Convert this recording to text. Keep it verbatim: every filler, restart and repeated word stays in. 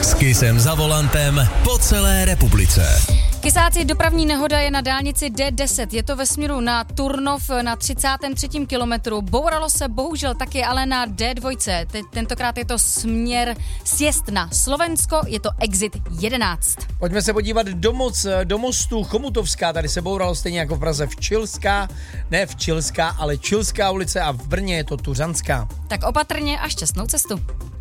S Kissem za volantem po celé republice. Kysáci, dopravní nehoda je na dálnici D deset. Je to ve směru na Turnov na třicátém třetím kilometru. Bouralo se bohužel taky ale na D dva. Teď, tentokrát je to směr sjezd na Slovensko, je to exit jedenáct. Pojďme se podívat do, moc, do mostu Chomutovská. Tady se bouralo stejně jako v Praze Včilská. Ne Včilská, ale Čilská ulice a v Brně je to Tuřanská. Tak opatrně a šťastnou cestu.